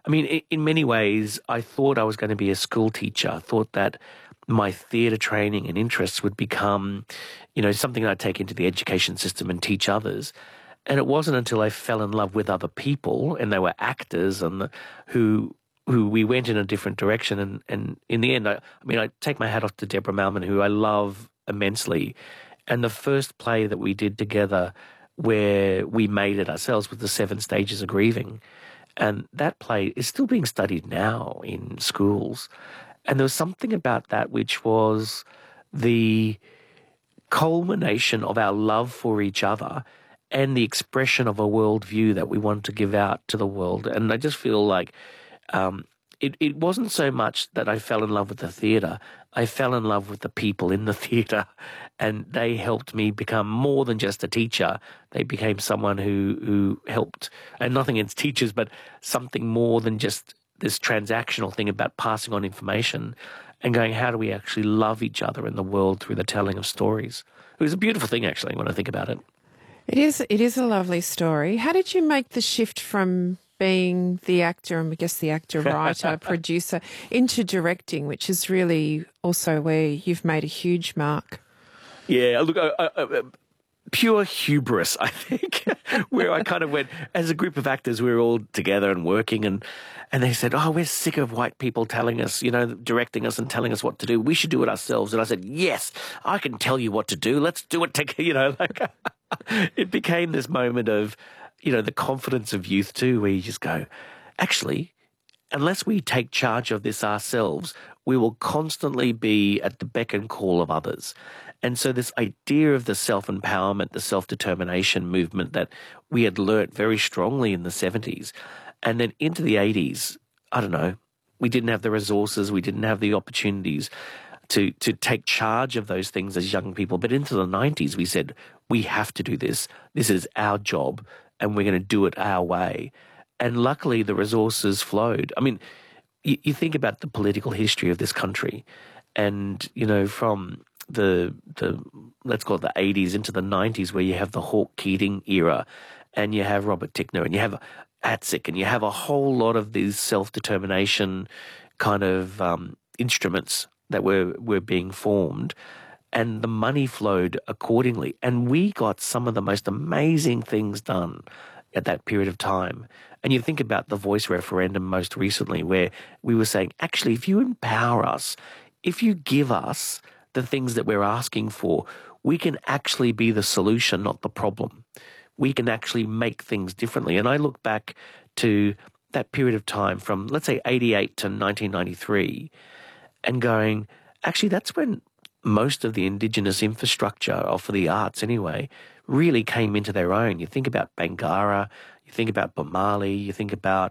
I mean, in many ways, I thought I was going to be a school teacher. I thought that my theatre training and interests would become, something I'd take into the education system and teach others. And it wasn't until I fell in love with other people, and they were actors, and who we went in a different direction. And in the end, I take my hat off to Deborah Malman, who I love immensely. And the first play that we did together where we made it ourselves was The Seven Stages of Grieving. And that play is still being studied now in schools. And there was something about that which was the culmination of our love for each other and the expression of a worldview that we want to give out to the world. And I just feel like it wasn't so much that I fell in love with the theatre. I fell in love with the people in the theatre, and they helped me become more than just a teacher. They became someone who helped, and nothing against teachers, but something more than just this transactional thing about passing on information and going, how do we actually love each other in the world through the telling of stories? It was a beautiful thing, actually, when I think about it. It is a lovely story. How did you make the shift from being the actor, and I guess the actor, writer, producer, into directing, which is really also where you've made a huge mark? Yeah, look, pure hubris, I think, where I kind of went, as a group of actors, we were all together and working, and they said, oh, we're sick of white people telling us, directing us and telling us what to do. We should do it ourselves. And I said, yes, I can tell you what to do. Let's do it together. It became this moment of, the confidence of youth too, where you just go, actually, unless we take charge of this ourselves, we will constantly be at the beck and call of others. And so this idea of the self-empowerment, the self-determination movement that we had learnt very strongly in the 70s, and then into the 80s, I don't know, we didn't have the resources, we didn't have the opportunities to take charge of those things as young people. But into the 90s, we said, we have to do this. This is our job, and we're going to do it our way. And luckily, the resources flowed. I mean, you think about the political history of this country, and, from the let's call it the 80s into the 90s, where you have the Hawke Keating era, and you have Robert Tickner, and you have ATSIC, and you have a whole lot of these self-determination kind of instruments that were being formed, and the money flowed accordingly. And we got some of the most amazing things done at that period of time. And you think about the voice referendum most recently, where we were saying, actually, if you empower us, if you give us the things that we're asking for, we can actually be the solution, not the problem. We can actually make things differently. And I look back to that period of time from, let's say, 88 to 1993, and going, actually, that's when most of the Indigenous infrastructure, or for the arts anyway, really came into their own. You think about Bangarra, you think about Bomali, you think about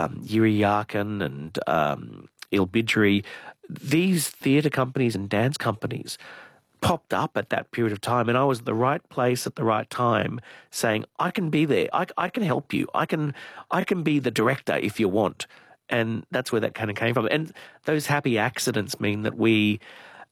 Yiriyarkan and Ilbidjeri. These theatre companies and dance companies popped up at that period of time, and I was at the right place at the right time saying, I can be there, I can help you, I can be the director if you want. And that's where that kind of came from. And those happy accidents mean that we,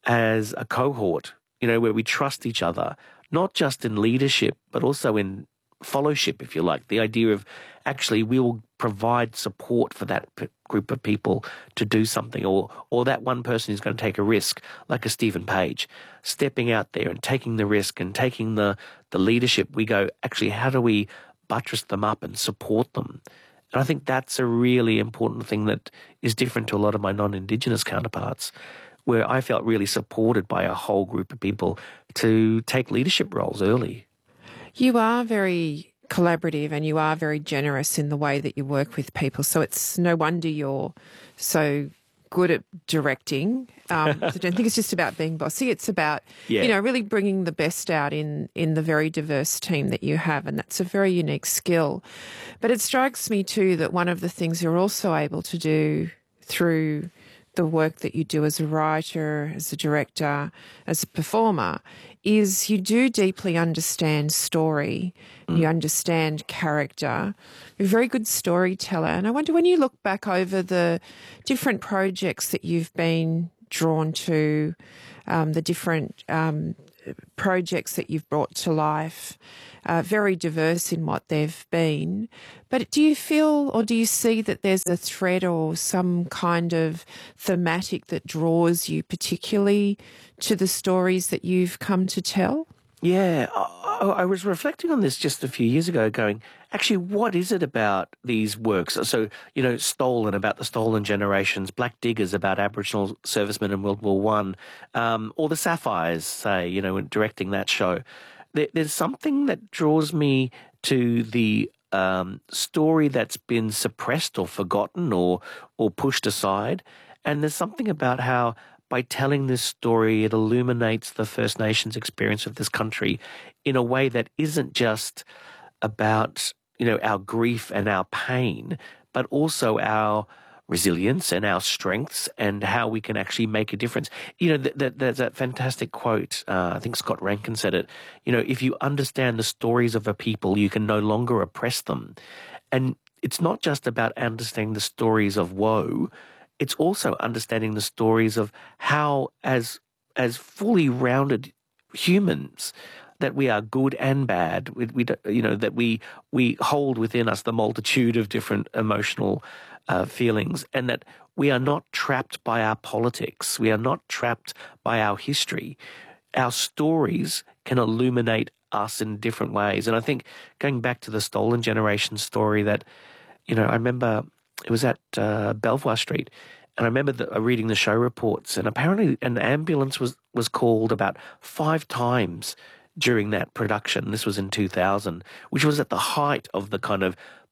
as a cohort, where we trust each other, not just in leadership, but also in fellowship, if you like. The idea of actually we will provide support for that group of people to do something, or that one person who's going to take a risk, like a Stephen Page, stepping out there and taking the risk and taking the leadership. We go, actually, how do we buttress them up and support them? And I think that's a really important thing that is different to a lot of my non-Indigenous counterparts, where I felt really supported by a whole group of people to take leadership roles early. You are very collaborative, and you are very generous in the way that you work with people. So it's no wonder you're so good at directing. I don't think it's just about being bossy. It's about, really bringing the best out in the very diverse team that you have. And that's a very unique skill. But it strikes me too that one of the things you're also able to do through the work that you do as a writer, as a director, as a performer, is you do deeply understand story, you understand character. You're a very good storyteller. And I wonder, when you look back over the different projects that you've been drawn to, the different projects that you've brought to life, very diverse in what they've been. But do you feel or do you see that there's a thread or some kind of thematic that draws you particularly to the stories that you've come to tell? Yeah, I was reflecting on this just a few years ago, going, actually, what is it about these works? So, Stolen, about the stolen generations, Black Diggers, about Aboriginal servicemen in World War One, or the Sapphires, say, when directing that show. There's something that draws me to the story that's been suppressed or forgotten or pushed aside, and there's something about how by telling this story, it illuminates the First Nations experience of this country in a way that isn't just about, our grief and our pain, but also our resilience and our strengths and how we can actually make a difference. There's that fantastic quote, I think Scott Rankin said it, if you understand the stories of a people, you can no longer oppress them. And it's not just about understanding the stories of woe, it's also understanding the stories of how, as fully rounded humans, that we are good and bad. That we hold within us the multitude of different emotional feelings, and that we are not trapped by our politics. We are not trapped by our history. Our stories can illuminate us in different ways. And I think going back to the Stolen Generation story, that I remember. It was at Belvoir Street, and I remember reading the show reports, and apparently an ambulance was called about 5 times during that production. This was in 2000, which was at the height of the kind of,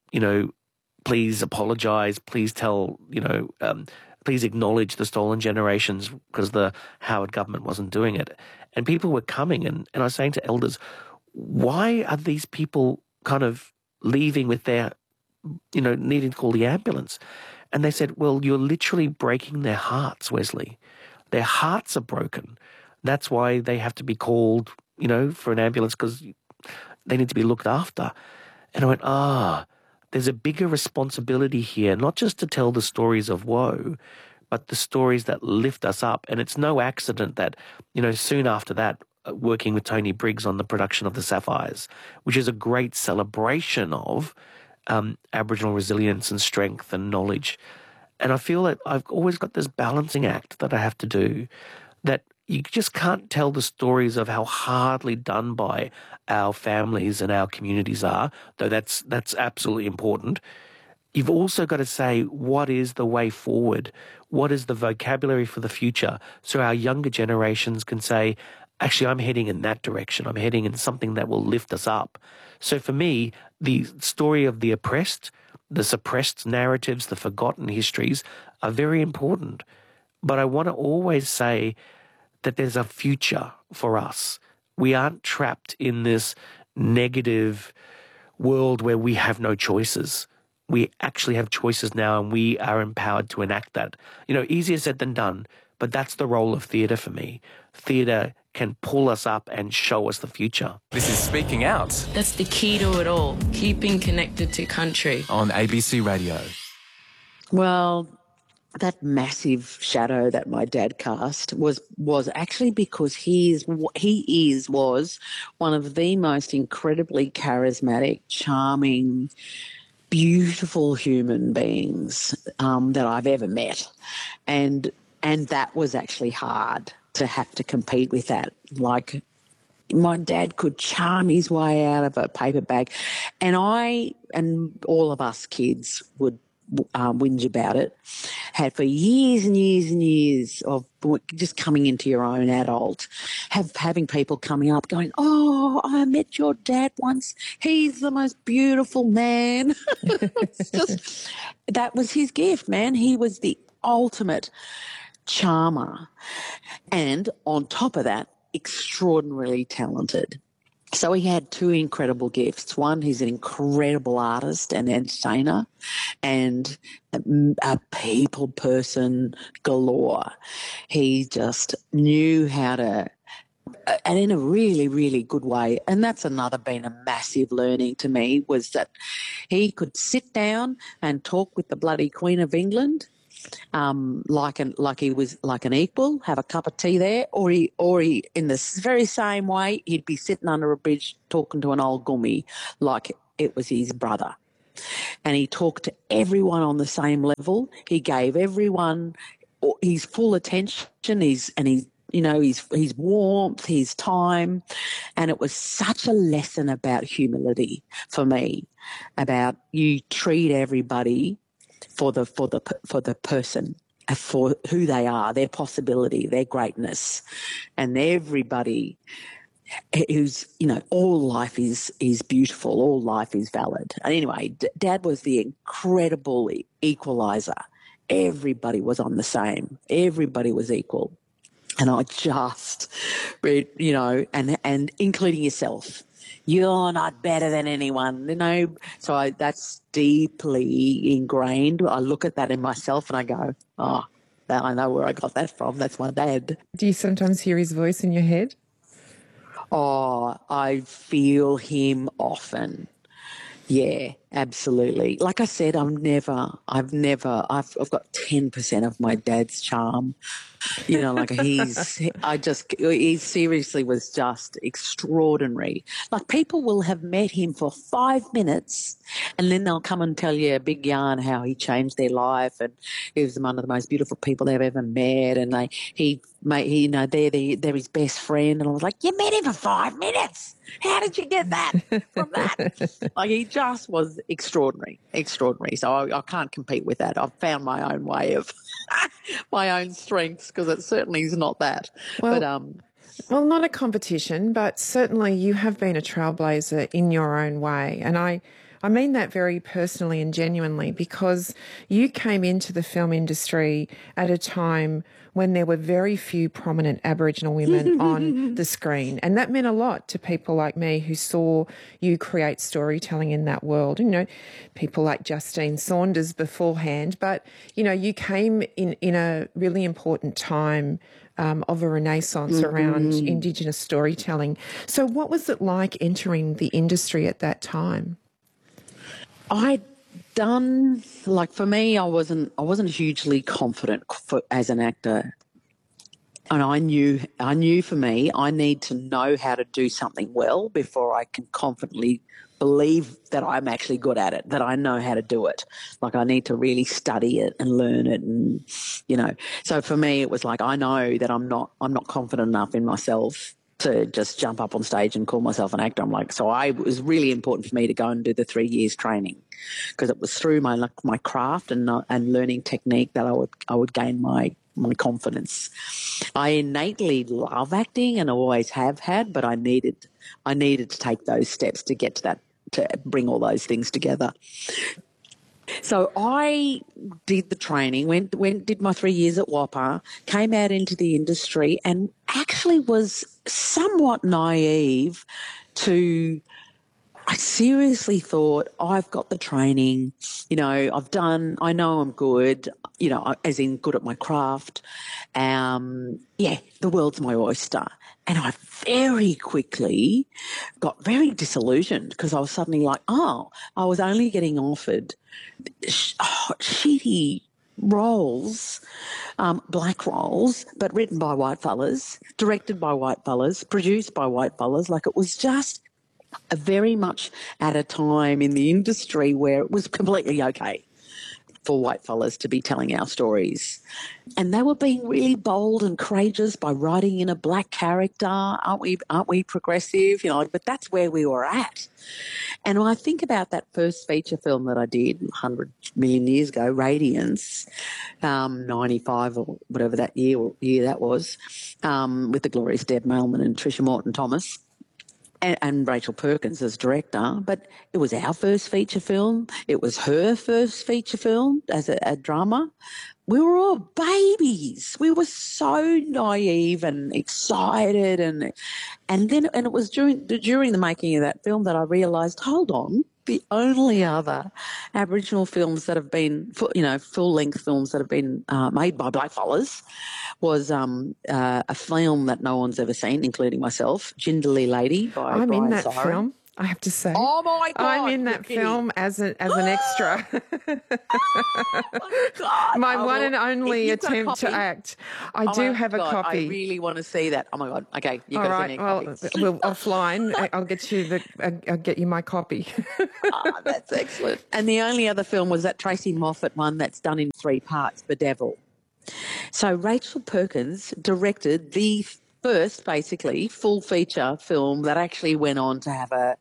please apologise, please tell, please acknowledge the stolen generations, because the Howard government wasn't doing it. And people were coming, and I was saying to elders, why are these people kind of leaving with their needing to call the ambulance? And they said, well, you're literally breaking their hearts, Wesley. Their hearts are broken. That's why they have to be called, for an ambulance, because they need to be looked after. And I went, there's a bigger responsibility here, not just to tell the stories of woe, but the stories that lift us up. And it's no accident that, soon after that, working with Tony Briggs on the production of The Sapphires, which is a great celebration of Aboriginal resilience and strength and knowledge. And I feel that I've always got this balancing act that I have to do, that you just can't tell the stories of how hardly done by our families and our communities are, though that's absolutely important. You've also got to say, what is the way forward? What is the vocabulary for the future? So our younger generations can say, actually, I'm heading in that direction. I'm heading in something that will lift us up. So for me, the story of the oppressed, the suppressed narratives, the forgotten histories are very important. But I want to always say that there's a future for us. We aren't trapped in this negative world where we have no choices. We actually have choices now, and we are empowered to enact that. Easier said than done, but that's the role of theatre for me. Theatre can pull us up and show us the future. This is Speaking Out. That's the key to it all, keeping connected to country. On ABC Radio. Well, that massive shadow that my dad cast was actually because he was one of the most incredibly charismatic, charming, beautiful human beings that I've ever met. And that was actually hard to have to compete with that. Like, my dad could charm his way out of a paper bag, and all of us kids would whinge about it, had for years and years and years of just coming into your own adult, having people coming up going, oh, I met your dad once. He's the most beautiful man. It's just, that was his gift, man. He was the ultimate charmer. And on top of that, extraordinarily talented. So he had 2 incredible gifts. One, he's an incredible artist and entertainer, and a people person galore. He just knew how to, and in a really, really good way. And that's been a massive learning to me, was that he could sit down and talk with the bloody Queen of England, like he was like an equal, have a cup of tea there, or he in the very same way he'd be sitting under a bridge talking to an old gummy like it was his brother. And he talked to everyone on the same level. He gave everyone his full attention, his warmth, his time, and it was such a lesson about humility for me, about you treat everybody for the person, for who they are, their possibility, their greatness, and everybody who's, all life is beautiful, all life is valid. And anyway, Dad was the incredible equalizer. Everybody was on the same. Everybody was equal. And I just, and including yourself. You're not better than anyone, So that's deeply ingrained. I look at that in myself and I go, oh, I know where I got that from. That's my dad. Do you sometimes hear his voice in your head? Oh, I feel him often. Yeah, absolutely. Like I said, I've got 10% of my dad's charm. He seriously was just extraordinary. Like people will have met him for 5 minutes and then they'll come and tell you a big yarn how he changed their life and he was one of the most beautiful people they've ever met and they're his best friend. And I was like, you met him for 5 minutes? How did you get that from that? Like he just was extraordinary. So I can't compete with that. I've found my own way of my own strengths because it certainly is not that. Well, not a competition, but certainly you have been a trailblazer in your own way. And I mean that very personally and genuinely because you came into the film industry at a time when there were very few prominent Aboriginal women on the screen. And that meant a lot to people like me who saw you create storytelling in that world. People like Justine Saunders beforehand. But, you came in a really important time of a renaissance around Indigenous storytelling. So what was it like entering the industry at that time? For me, I wasn't hugely confident as an actor. And I knew for me, I need to know how to do something well before I can confidently believe that I'm actually good at it, that I know how to do it. Like I need to really study it and learn it. And, so for me, it was like, I know that I'm not confident enough in myself to just jump up on stage and call myself an actor. It was really important for me to go and do the 3 years training because it was through my craft and learning technique that I would gain my confidence. I innately love acting and always have had, but I needed to take those steps to get to that, to bring all those things together. So I did the training, did my 3 years at WAPA, came out into the industry and actually was somewhat naive I seriously thought, I've got the training, I know I'm good, as in good at my craft. The world's my oyster. And I very quickly got very disillusioned because I was suddenly like, I was only getting offered shitty roles, black roles, but written by white fellas, directed by white fellas, produced by white fellas. Like it was just very much at a time in the industry where it was completely okay for white fellas to be telling our stories. And they were being really bold and courageous by writing in a black character. Aren't we progressive? But that's where we were at. And when I think about that first feature film that I did 100 million years ago, Radiance, 95 or whatever that year that was, with the glorious Deb Mailman and Tricia Morton-Thomas, and Rachel Perkins as director, but it was our first feature film. It was her first feature film as a drama. We were all babies. We were so naive and excited, and it was during the making of that film that I realised, hold on, the only other Aboriginal films that have been, full-length films that have been made by blackfellas was a film that no one's ever seen, including myself, Jindalee Lady by I'm Brian in that Siren. film. I have to say. Oh my God! I'm in that you're kidding. film as an extra. Oh, God. My Oh, one well, and only if you've got a attempt to copy- act. I Oh do my have a God, copy. I really want to see that. Oh my God. Okay, you All got to right. send me a Well, copy. we'll offline. I'll get you I'll get you my copy. Ah, that's excellent. And the only other film was that Tracy Moffat one that's done in 3 parts, Bedevil. So Rachel Perkins directed the first, basically, full feature film that actually went on to have a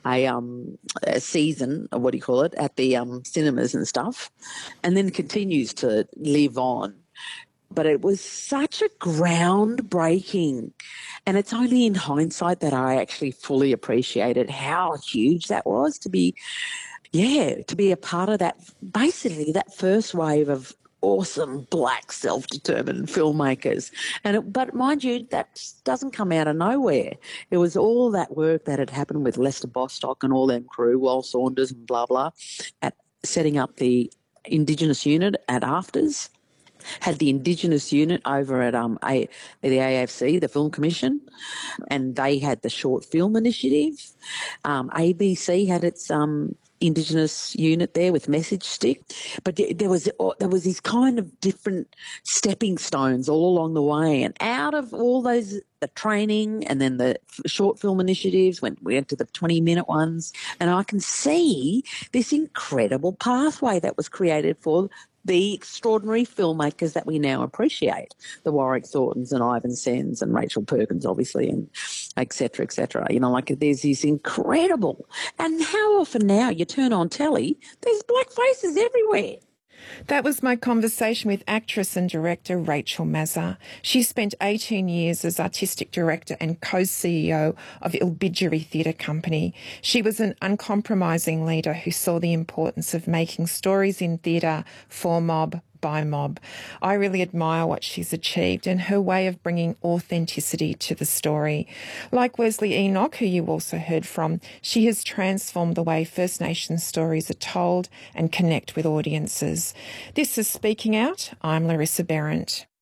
season, or what do you call it, at the cinemas and stuff, and then continues to live on. But it was such a groundbreaking, and it's only in hindsight that I actually fully appreciated how huge that was to be a part of that, basically that first wave of awesome black self-determined filmmakers. But mind you, that doesn't come out of nowhere. It was all that work that had happened with Lester Bostock and all them crew, Wal Saunders and blah, blah, at setting up the Indigenous unit at AFTRS. Had the Indigenous unit over at the AFC, the Film Commission, and they had the Short Film Initiative. ABC had its Indigenous unit there with Message Stick, but there was these kind of different stepping stones all along the way, and out of all those, the training and then the short film initiatives, we went to the 20-minute ones, and I can see this incredible pathway that was created for the extraordinary filmmakers that we now appreciate, the Warwick Thorntons and Ivan Sens and Rachel Perkins, obviously, and et cetera, et cetera. You know, like there's these incredible, and how often now you turn on telly, there's black faces everywhere. That was my conversation with actress and director Rachel Mazza. She spent 18 years as artistic director and co-CEO of Ilbidjeri Theatre Company. She was an uncompromising leader who saw the importance of making stories in theatre for mob, by mob. I really admire what she's achieved and her way of bringing authenticity to the story. Like Wesley Enoch, who you also heard from, she has transformed the way First Nations stories are told and connect with audiences. This is Speaking Out. I'm Larissa Behrendt.